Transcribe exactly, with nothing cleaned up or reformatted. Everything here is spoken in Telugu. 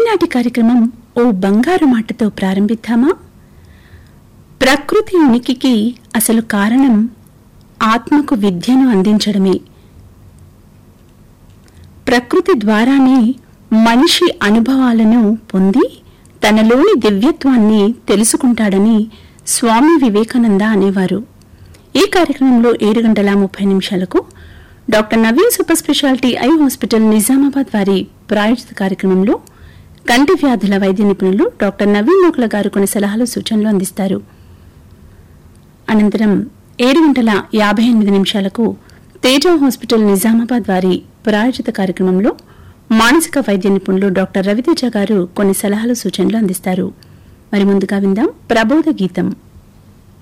ఈనాటి కార్యక్రమం ఓ బంగారు మాటతో ప్రారంభిద్దామా? ప్రకృతి ఉనికికి అసలు కారణం ఆత్మకు విద్యను అందించడమే. ప్రకృతి ద్వారానే మనిషి అనుభవాలను పొంది తనలోని దివ్యత్వాన్ని తెలుసుకుంటాడని స్వామి వివేకానంద అనేవారు. ఈ కార్యక్రమంలో ఏడు గంటల ముప్పై నిమిషాలకు doctor Naveen super speciality eye hospital Nizamabad వారి ప్రాయోజిత కార్యక్రమంలో కంటి వ్యాధుల వైద్య నిపుణులు డాక్టర్ నవీన్ నూకల గారు కొన్ని సలహాలు సూచనలు అందిస్తారు. అనంతరం ఏడు గంటల యాభై ఎనిమిది నిమిషాలకు తేజ హాస్పిటల్ నిజామాబాద్ వారి ప్రాయోజిత కార్యక్రమంలో మానసిక వైద్య నిపుణులు డాక్టర్ రవితేజ గారు కొన్ని సలహాలు సూచనలు అందిస్తారు. మరి ముందుగా విందాం ప్రబోధ గీతం.